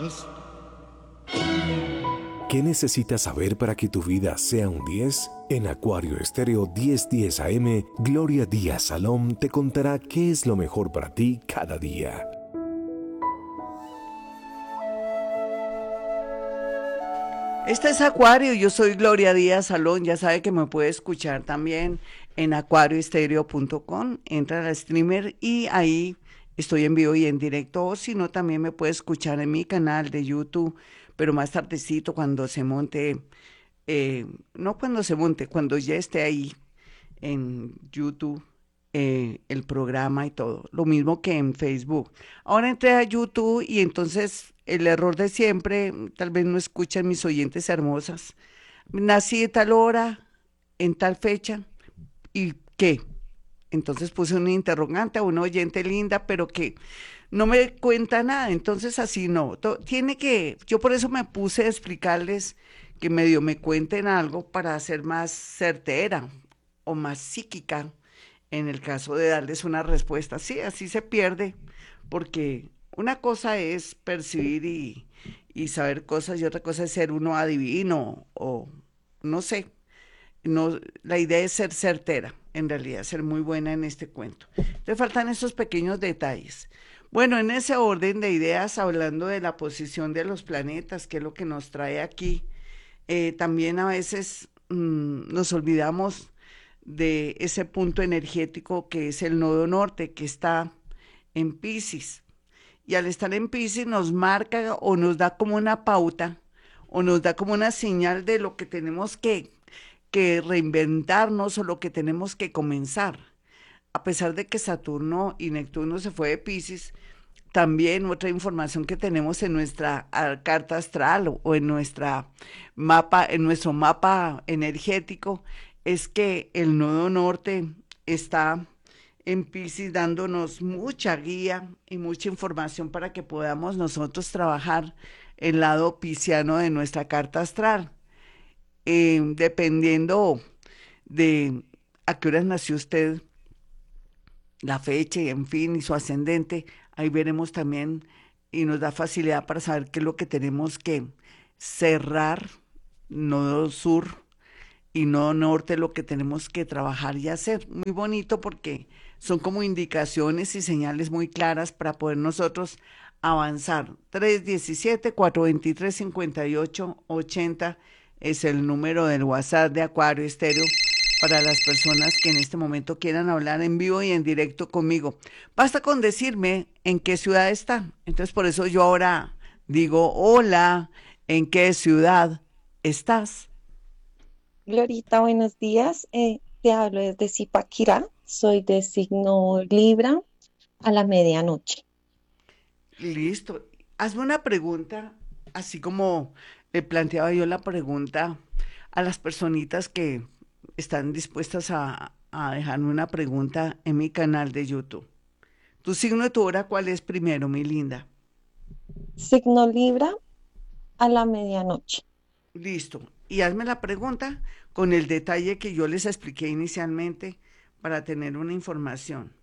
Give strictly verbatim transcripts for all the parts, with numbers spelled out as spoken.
más. ¿Qué necesitas saber para que tu vida sea un diez? En Acuario Estéreo diez diez A M, Gloria Díaz Salón te contará qué es lo mejor para ti cada día. Este es Acuario, yo soy Gloria Díaz Salón, ya sabe que me puede escuchar también en acuario estéreo punto com, entra al streamer y ahí estoy en vivo y en directo, o si no también me puede escuchar en mi canal de YouTube, pero más tardecito cuando se monte, eh, no cuando se monte, cuando ya esté ahí en YouTube, eh, el programa y todo. Lo mismo que en Facebook. Ahora entré a YouTube y entonces el error de siempre, tal vez no escuchan mis oyentes hermosas. Nací de tal hora, en tal fecha, ¿y qué? Entonces puse un interrogante a una oyente linda, pero que no me cuenta nada. Entonces así no. To- tiene que, yo por eso me puse a explicarles que medio me cuenten algo para ser más certera o más psíquica en el caso de darles una respuesta. Sí, así se pierde, porque una cosa es percibir y, y saber cosas y otra cosa es ser uno adivino o no sé. No, la idea es ser certera, en realidad, ser muy buena en este cuento. Te faltan esos pequeños detalles. Bueno, en ese orden de ideas, hablando de la posición de los planetas, que es lo que nos trae aquí, eh, también a veces mm, nos olvidamos de ese punto energético que es el nodo norte, que está en Piscis. Y al estar en Piscis nos marca o nos da como una pauta o nos da como una señal de lo que tenemos que, que reinventarnos o lo que tenemos que comenzar. A pesar de que Saturno y Neptuno se fue de Piscis, también otra información que tenemos en nuestra ah, carta astral o, o en nuestra mapa, en nuestro mapa energético, es que el nodo norte está en Piscis dándonos mucha guía y mucha información para que podamos nosotros trabajar el lado pisciano de nuestra carta astral. Eh, dependiendo de a qué horas nació usted, la fecha y en fin, y su ascendente, ahí veremos también y nos da facilidad para saber qué es lo que tenemos que cerrar, nodo sur y nodo norte, lo que tenemos que trabajar y hacer. Muy bonito porque son como indicaciones y señales muy claras para poder nosotros avanzar. tres diecisiete, cuatro veintitrés, cincuenta y ocho ochenta es el número del WhatsApp de Acuario Estéreo para las personas que en este momento quieran hablar en vivo y en directo conmigo. Basta con decirme en qué ciudad está. Entonces por eso yo ahora digo, hola, ¿en qué ciudad estás? Glorita, buenos días. Eh, te hablo desde Zipaquirá. Soy de signo Libra a la medianoche. Listo. Hazme una pregunta, así como le planteaba yo la pregunta a las personitas que están dispuestas a, a dejarme una pregunta en mi canal de YouTube. ¿Tu signo de tu hora cuál es primero, mi linda? Signo Libra a la medianoche. Listo. Y hazme la pregunta con el detalle que yo les expliqué inicialmente para tener una información.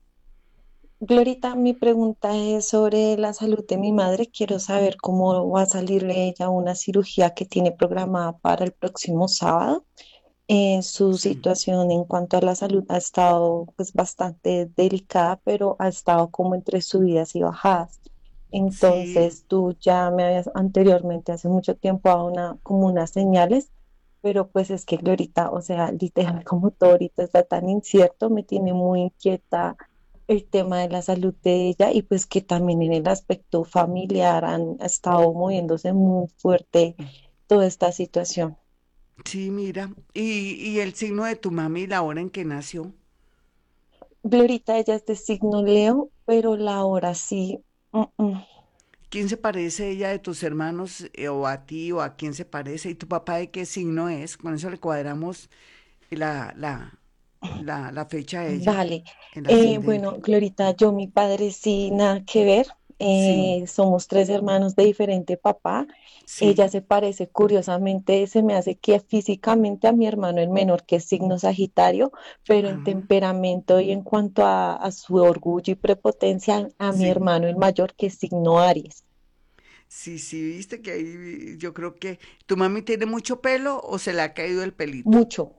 Glorita, mi pregunta es sobre la salud de mi madre. Quiero saber cómo va a salirle ella una cirugía que tiene programada para el próximo sábado. Eh, su Sí. situación en cuanto a la salud ha estado pues bastante delicada, pero ha estado como entre subidas y bajadas. Sí, Entonces tú ya me habías anteriormente, hace mucho tiempo, dado una, como unas señales, pero pues es que Glorita, o sea, literal, como todo ahorita está tan incierto, me tiene muy inquieta el tema de la salud de ella y pues que también en el aspecto familiar han estado moviéndose muy fuerte toda esta situación. sí, mira. Y, y el signo de tu mami, la hora en que nació. Glorita, ella es de signo Leo, pero la hora sí. mm, mm. ¿Quién se parece ella de tus hermanos eh, o a ti o a quién se parece? ¿Y tu papá de qué signo es? Con eso le cuadramos la, la, la, la fecha a ella, Dale. el Eh, bueno, ascendente. Glorita, yo, mi padre sí, nada que ver. Sí, Eh, somos tres hermanos de diferente papá. sí. Ella se parece, curiosamente, se me hace que físicamente a mi hermano el menor, que es signo Sagitario, pero en Ajá, temperamento y en cuanto a, a su orgullo y prepotencia, a mi sí. hermano el mayor, que es signo Aries. Sí, sí, viste que ahí yo creo que tu mami tiene mucho pelo o se le ha caído el pelito. Mucho.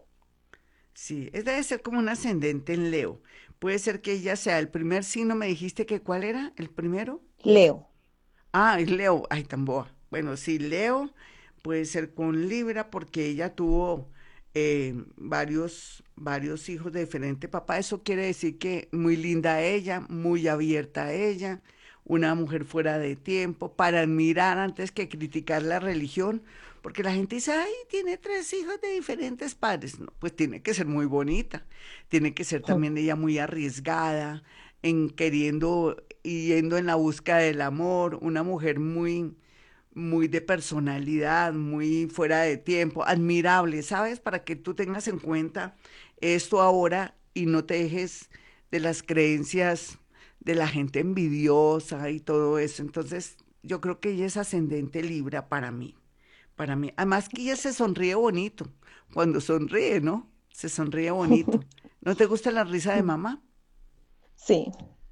Sí, es debe ser como un ascendente en Leo. Puede ser que ella sea el primer signo, me dijiste que cuál era, el primero. Leo. Ah, es Leo, ay, tan boa. Bueno, sí, Leo puede ser con Libra porque ella tuvo eh, varios, varios hijos de diferente papá. Eso quiere decir que muy linda ella, muy abierta ella, una mujer fuera de tiempo, para admirar antes que criticar la religión, porque la gente dice, ay, tiene tres hijos de diferentes padres. No, pues tiene que ser muy bonita, tiene que ser también ella muy arriesgada en queriendo y yendo en la búsqueda del amor, una mujer muy, muy de personalidad, muy fuera de tiempo, admirable, ¿sabes? Para que tú tengas en cuenta esto ahora y no te dejes de las creencias de la gente envidiosa y todo eso. Entonces, yo creo que ella es ascendente Libra para mí, para mí. Además que ella se sonríe bonito, cuando sonríe, ¿no? Se sonríe bonito. ¿No te gusta la risa de mamá? Sí,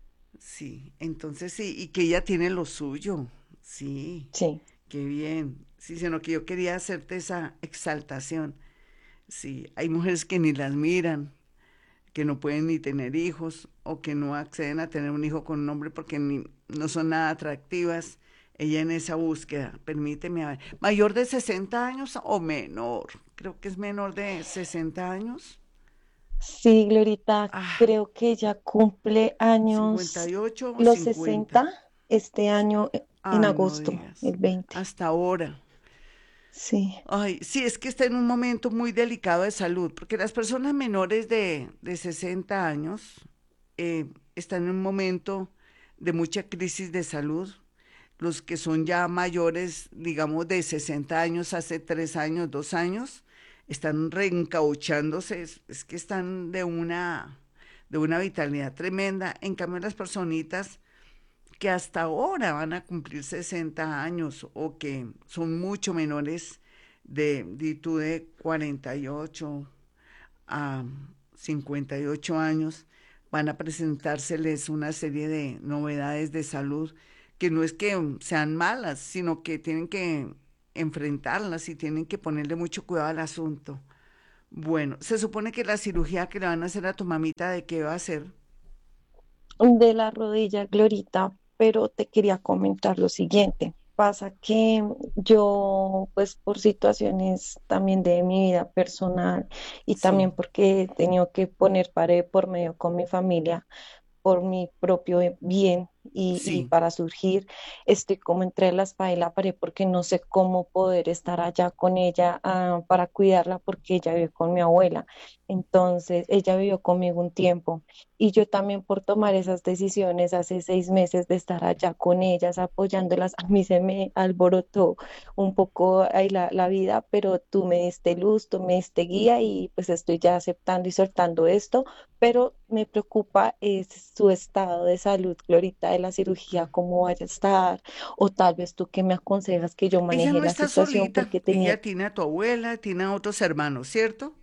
Sí, entonces sí, y que ella tiene lo suyo. Sí, sí. qué bien. Sí, sino que yo quería hacerte esa exaltación. Sí, hay mujeres que ni las miran, que no pueden ni tener hijos o que no acceden a tener un hijo con un hombre porque ni, no son nada atractivas. Ella en esa búsqueda, permíteme a ver, mayor de sesenta años o menor, creo que es menor de sesenta años. Sí, Glorita, Ah, creo que ella cumple cincuenta años, y ocho o los cincuenta. sesenta este año eh, en Ay, no agosto, digas, el veinte. hasta ahora. Sí, Ay, sí, es que está en un momento muy delicado de salud, porque las personas menores de, de sesenta años eh, están en un momento de mucha crisis de salud. Los que son ya mayores, digamos, de sesenta años, hace tres años, dos años, están reencauchándose, es, es que están de una, de una vitalidad tremenda. En cambio, las personitas que hasta ahora van a cumplir sesenta años o que son mucho menores de, de, tú de cuarenta y ocho a cincuenta y ocho años, van a presentárseles una serie de novedades de salud que no es que sean malas, sino que tienen que enfrentarlas y tienen que ponerle mucho cuidado al asunto. Bueno, se supone que la cirugía que le van a hacer a tu mamita, ¿de qué va a ser? de la rodilla, Glorita, pero te quería comentar lo siguiente. Pasa que yo, pues por situaciones también de mi vida personal y Sí, también porque he tenido que poner pared por medio con mi familia, por mi propio bien y, y sí. para surgir, estoy como entre la espada y la pared porque no sé cómo poder estar allá con ella, ah, para cuidarla porque ella vive con mi abuela. Entonces, ella vivió conmigo un tiempo y yo también por tomar esas decisiones hace seis meses de estar allá con ellas, apoyándolas, a mí se me alborotó un poco ahí la, la vida, pero tú me diste luz, tú me diste guía y pues estoy ya aceptando y soltando esto, pero me preocupa es su estado de salud, Glorita, de la cirugía, cómo vaya a estar, o tal vez tú que me aconsejas que yo Ella maneje no la está situación solita, porque tenía, ella tiene a tu abuela, tiene a otros hermanos, ¿cierto?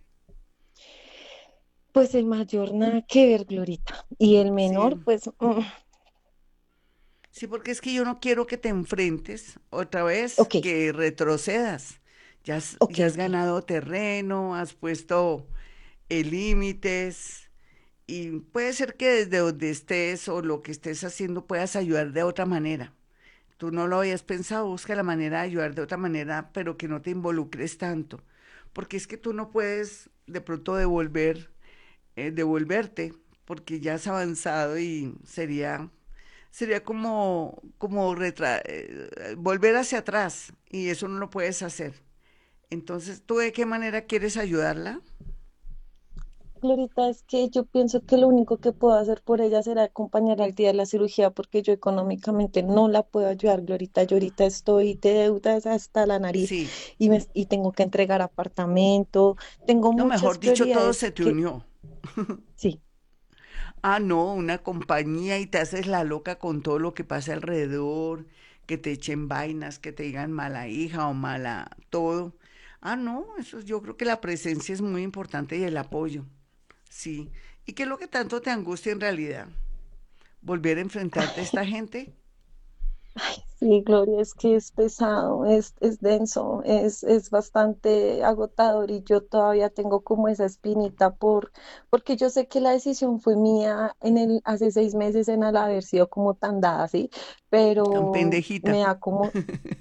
pues el mayor nada que ver, Glorita, y el menor, Sí, pues, mm, sí, porque es que yo no quiero que te enfrentes otra vez, ok, que retrocedas. Ya has, ok, ya has ok. ganado terreno, has puesto eh, límites y puede ser que desde donde estés o lo que estés haciendo puedas ayudar de otra manera. Tú no lo habías pensado, busca la manera de ayudar de otra manera, pero que no te involucres tanto, porque es que tú no puedes de pronto devolver, eh, devolverte, porque ya has avanzado y sería sería como, como retra- eh, volver hacia atrás y eso no lo puedes hacer. Entonces, ¿tú de qué manera quieres ayudarla? Glorita, es que yo pienso que lo único que puedo hacer por ella será acompañar al día de la cirugía porque yo económicamente no la puedo ayudar, Glorita. Yo ahorita estoy de deudas hasta la nariz Sí, y, me, y tengo que entregar apartamento, tengo no, muchas mejor dicho, todo prioridades se te que unió. sí, Ah, no, una compañía y te haces la loca con todo lo que pasa alrededor, que te echen vainas, que te digan mala hija o mala todo. Ah, no, eso yo creo que la presencia es muy importante y el apoyo, sí. ¿Y qué es lo que tanto te angustia en realidad? ¿Volver a enfrentarte a esta gente? Sí, Gloria, es que es pesado, es, es denso, es, es bastante agotador y yo todavía tengo como esa espinita por, porque yo sé que la decisión fue mía en el, hace seis meses en el haber sido como tan dada, ¿sí? Tan Pero pendejita. me da como,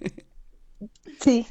sí,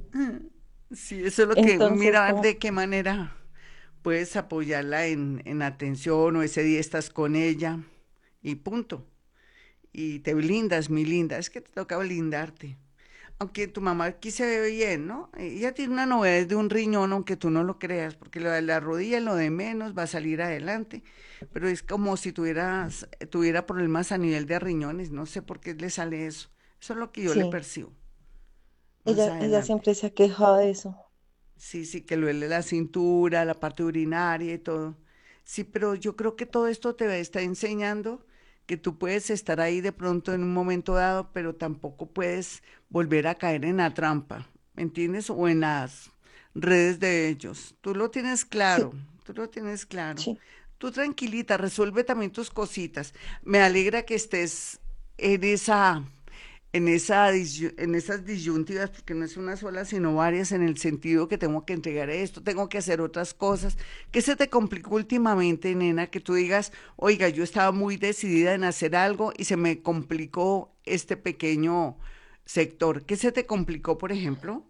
Sí, eso es lo que entonces mira como, de qué manera puedes apoyarla en, en atención o ese día estás con ella y punto. Y te blindas, mi linda, es que te toca blindarte. Aunque tu mamá aquí se ve bien, ¿no? Ella tiene una novedad de un riñón, aunque tú no lo creas, porque lo de la rodilla, lo de menos, va a salir adelante. Pero es como si tuvieras, tuviera problemas a nivel de riñones, no sé por qué le sale eso. Eso es lo que yo le sí, percibo más ella, ella adelante. siempre se ha quejado de eso. Sí, sí, que le duele la cintura, la parte urinaria y todo. Sí, pero yo creo que todo esto te está enseñando que tú puedes estar ahí de pronto en un momento dado, pero tampoco puedes volver a caer en la trampa, ¿me entiendes? O en las redes de ellos. Tú lo tienes claro, Sí, tú lo tienes claro. sí. Tú tranquilita, resuelve también tus cositas. Me alegra que estés en esa en, esa, disyu- en esas disyuntivas, porque no es una sola, sino varias, en el sentido que tengo que entregar esto, tengo que hacer otras cosas. ¿Qué se te complicó últimamente, nena? Que tú digas, oiga, yo estaba muy decidida en hacer algo y se me complicó este pequeño sector. ¿Qué se te complicó, por ejemplo?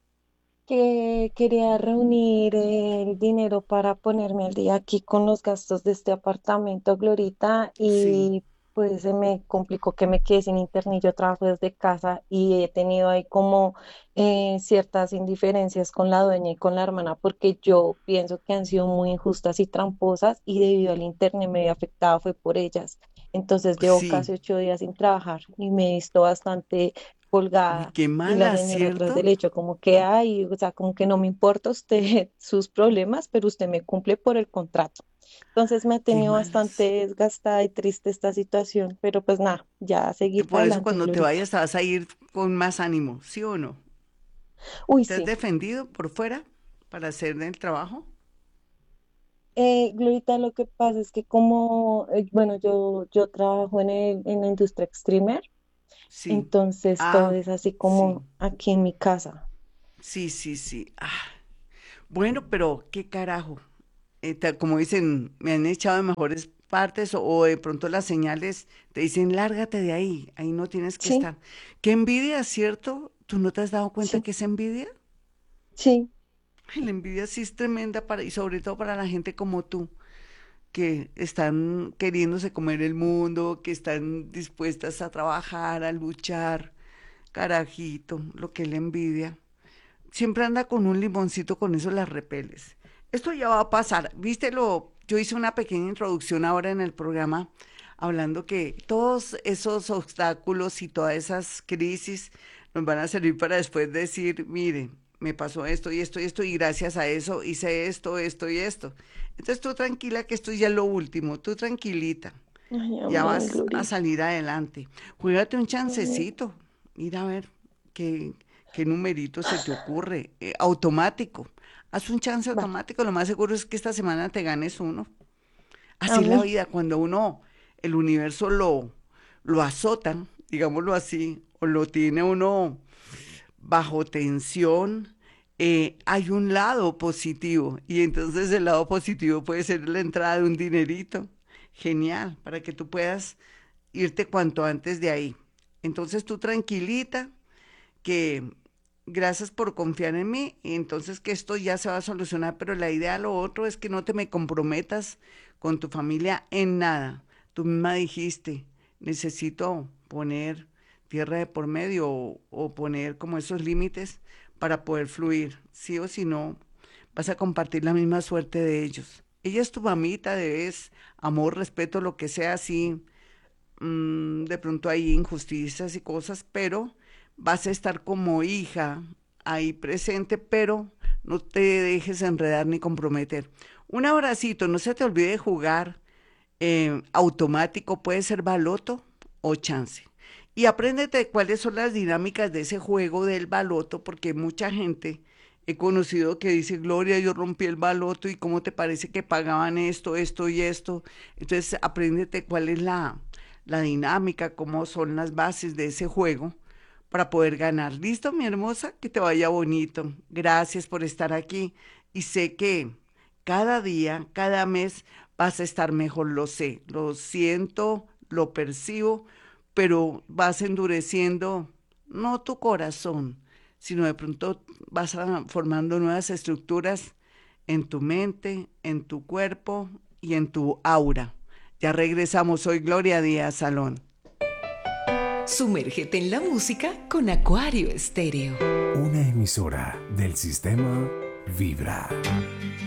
Que quería reunir el dinero para ponerme al día aquí con los gastos de este apartamento, Glorita, Sí, y pues se me complicó que me quedé sin internet. Yo trabajo desde casa y he tenido ahí como eh, ciertas indiferencias con la dueña y con la hermana porque yo pienso que han sido muy injustas y tramposas y debido al internet me había afectado fue por ellas. Entonces llevo sí. casi ocho días sin trabajar y me he visto bastante Uy, colgada. qué Y la mala, señora tras del ¿cierto? hecho, como que hay, o sea, como que no me importa usted sus problemas, pero usted me cumple por el contrato. Entonces me ha Qué tenido malas. bastante desgastada y triste esta situación, pero pues nada, ya a seguir Por para eso adelante, cuando te Glorita. vayas te vas a ir con más ánimo, ¿sí o no? Uy, ¿Te has sí. defendido por fuera para hacer el trabajo? Eh, Glorita, lo que pasa es que como, eh, bueno, yo, yo trabajo en el, en la industria streamer, Sí. entonces todo Ah, es así sí. como aquí en mi casa. Sí, sí, sí. Ah, bueno, pero qué carajo. Eh, ta- como dicen, me han echado de mejores partes o, o de pronto las señales te dicen, lárgate de ahí, ahí no tienes que Sí, estar. Qué envidia, ¿cierto? ¿Tú no te has dado cuenta sí, que es envidia? sí. Ay, la envidia sí es tremenda para, y sobre todo para la gente como tú, que están queriéndose comer el mundo, que están dispuestas a trabajar, a luchar. Carajito, lo que es la envidia. Siempre anda con un limoncito, con eso las repeles. Esto ya va a pasar. ¿Viste lo? Yo hice una pequeña introducción ahora en el programa hablando que todos esos obstáculos y todas esas crisis nos van a servir para después decir, mire, me pasó esto y esto y esto y gracias a eso hice esto, esto y esto. Entonces tú tranquila que esto ya es lo último, tú tranquilita, Ay, ya amén, vas a Glorita. salir adelante. Juégate un Amén. chancecito, mira a ver qué, qué numerito se te ocurre, eh, automático. Haz un chance Va, automático, lo más seguro es que esta semana te ganes uno. Así es la amén. vida, cuando uno, el universo lo, lo azotan, digámoslo así, o lo tiene uno bajo tensión, eh, hay un lado positivo y entonces el lado positivo puede ser la entrada de un dinerito. Genial, para que tú puedas irte cuanto antes de ahí. Entonces tú tranquilita, que gracias por confiar en mí, y entonces que esto ya se va a solucionar, pero la idea lo otro es que no te me comprometas con tu familia en nada. Tú misma dijiste, necesito poner tierra de por medio o, o poner como esos límites para poder fluir, sí o si no, vas a compartir la misma suerte de ellos. Ella es tu mamita, debes amor, respeto, lo que sea así, mm, de pronto hay injusticias y cosas, pero vas a estar como hija ahí presente, pero no te dejes enredar ni comprometer. Un abracito, no se te olvide jugar eh, automático, puede ser baloto o chance. Y apréndete cuáles son las dinámicas de ese juego del baloto, porque mucha gente he conocido que dice, Gloria, yo rompí el baloto y cómo te parece que pagaban esto, esto y esto. Entonces, apréndete cuál es la, la dinámica, cómo son las bases de ese juego para poder ganar. ¿Listo, mi hermosa? Que te vaya bonito. Gracias por estar aquí y sé que cada día, cada mes vas a estar mejor, lo sé, lo siento, lo percibo, pero vas endureciendo no tu corazón, sino de pronto vas a- formando nuevas estructuras en tu mente, en tu cuerpo y en tu aura. Ya regresamos, soy Gloria Díaz Salón. Sumérgete en la música con Acuario Estéreo. Una emisora del sistema Vibra.